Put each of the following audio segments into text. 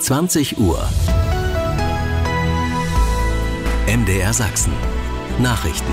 20 Uhr. MDR Sachsen. Nachrichten.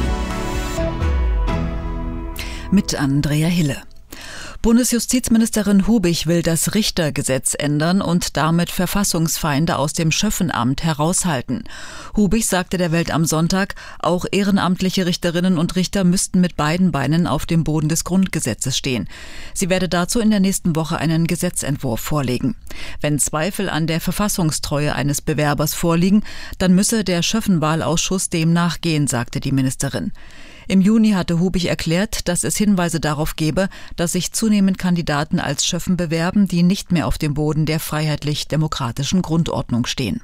Mit Andrea Hille. Bundesjustizministerin Hubig will das Richtergesetz ändern und damit Verfassungsfeinde aus dem Schöffenamt heraushalten. Hubig sagte der Welt am Sonntag, auch ehrenamtliche Richterinnen und Richter müssten mit beiden Beinen auf dem Boden des Grundgesetzes stehen. Sie werde dazu in der nächsten Woche einen Gesetzentwurf vorlegen. Wenn Zweifel an der Verfassungstreue eines Bewerbers vorliegen, dann müsse der Schöffenwahlausschuss dem nachgehen, sagte die Ministerin. Im Juni hatte Hubig erklärt, dass es Hinweise darauf gebe, dass sich zunehmend Kandidaten als Schöffen bewerben, die nicht mehr auf dem Boden der freiheitlich-demokratischen Grundordnung stehen.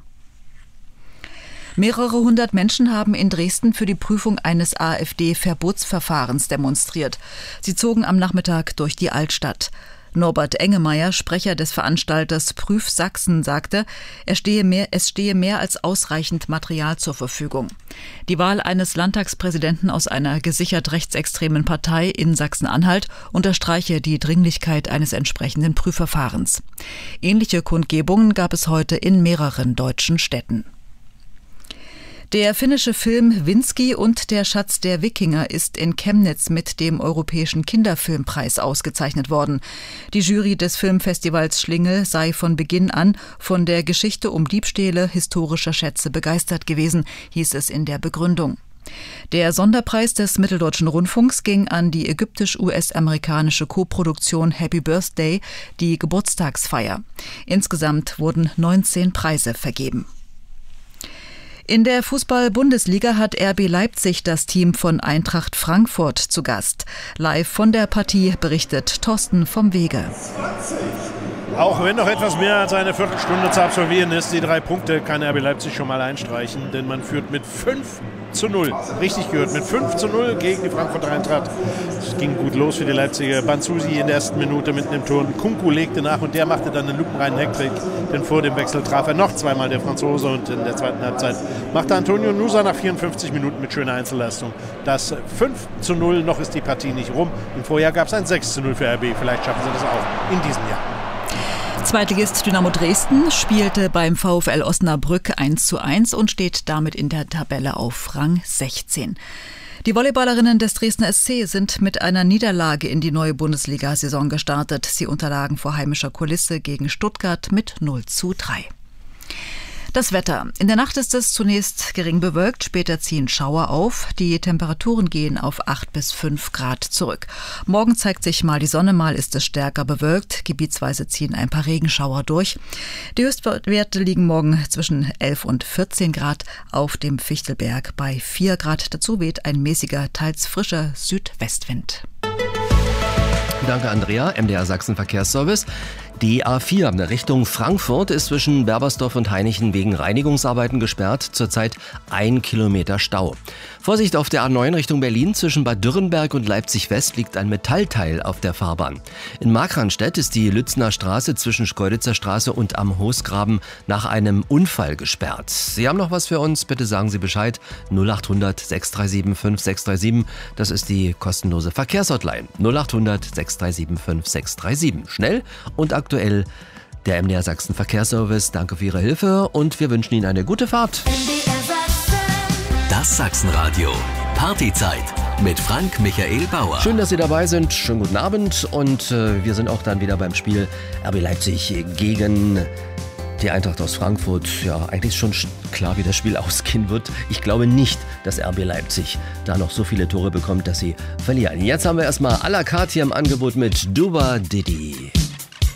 Mehrere hundert Menschen haben in Dresden für die Prüfung eines AfD-Verbotsverfahrens demonstriert. Sie zogen am Nachmittag durch die Altstadt. Norbert Engemeyer, Sprecher des Veranstalters Prüf Sachsen, sagte, es stehe mehr als ausreichend Material zur Verfügung. Die Wahl eines Landtagspräsidenten aus einer gesichert rechtsextremen Partei in Sachsen-Anhalt unterstreiche die Dringlichkeit eines entsprechenden Prüfverfahrens. Ähnliche Kundgebungen gab es heute in mehreren deutschen Städten. Der finnische Film Vinski und der Schatz der Wikinger ist in Chemnitz mit dem Europäischen Kinderfilmpreis ausgezeichnet worden. Die Jury des Filmfestivals Schlingel sei von Beginn an von der Geschichte um Diebstähle historischer Schätze begeistert gewesen, hieß es in der Begründung. Der Sonderpreis des Mitteldeutschen Rundfunks ging an die ägyptisch-US-amerikanische Koproduktion Happy Birthday, die Geburtstagsfeier. Insgesamt wurden 19 Preise vergeben. In der Fußball-Bundesliga hat RB Leipzig das Team von Eintracht Frankfurt zu Gast. Live von der Partie berichtet Thorsten vom Wege. Auch wenn noch etwas mehr als eine Viertelstunde zu absolvieren ist, die 3 Punkte kann RB Leipzig schon mal einstreichen, denn man führt mit 5:0. Richtig gehört, mit 5:0 gegen die Frankfurter Eintracht. Es ging gut los für die Leipziger. Banzusi in der ersten Minute mitten im Tor. Kunku legte nach und der machte dann einen lupenreinen Hattrick, denn vor dem Wechsel traf er noch zweimal der Franzose und in der zweiten Halbzeit machte Antonio Nusa nach 54 Minuten mit schöner Einzelleistung das 5:0. Noch ist die Partie nicht rum. Im Vorjahr gab es ein 6:0 für RB. Vielleicht schaffen sie das auch in diesem Jahr. Zweitligist Dynamo Dresden spielte beim VfL Osnabrück 1:1 und steht damit in der Tabelle auf Rang 16. Die Volleyballerinnen des Dresdner SC sind mit einer Niederlage in die neue Bundesliga-Saison gestartet. Sie unterlagen vor heimischer Kulisse gegen Stuttgart mit 0:3. Das Wetter. In der Nacht ist es zunächst gering bewölkt, später ziehen Schauer auf. Die Temperaturen gehen auf 8 bis 5 Grad zurück. Morgen zeigt sich mal die Sonne, mal ist es stärker bewölkt. Gebietsweise ziehen ein paar Regenschauer durch. Die Höchstwerte liegen morgen zwischen 11 und 14 Grad, auf dem Fichtelberg bei 4 Grad. Dazu weht ein mäßiger, teils frischer Südwestwind. Danke, Andrea. MDR Sachsen Verkehrsservice. Die A4 Richtung Frankfurt ist zwischen Berbersdorf und Hainichen wegen Reinigungsarbeiten gesperrt. Zurzeit 1 Kilometer Stau. Vorsicht auf der A9 Richtung Berlin. Zwischen Bad Dürrenberg und Leipzig West liegt ein Metallteil auf der Fahrbahn. In Markranstädt ist die Lützener Straße zwischen Schkeuditzer Straße und am Hoßgraben nach einem Unfall gesperrt. Sie haben noch was für uns? Bitte sagen Sie Bescheid. 0800 637 5637. Das ist die kostenlose Verkehrshotline. 0800 637 5637. Schnell und aktuell der MDR Sachsen Verkehrsservice. Danke für Ihre Hilfe und wir wünschen Ihnen eine gute Fahrt. Das Sachsenradio. Partyzeit mit Frank Michael Bauer. Schön, dass Sie dabei sind. Schönen guten Abend und wir sind auch dann wieder beim Spiel RB Leipzig gegen die Eintracht aus Frankfurt. Ja, eigentlich ist schon klar, wie das Spiel ausgehen wird. Ich glaube nicht, dass RB Leipzig da noch so viele Tore bekommt, dass sie verlieren. Jetzt haben wir erstmal à la carte hier im Angebot mit Duba Didi.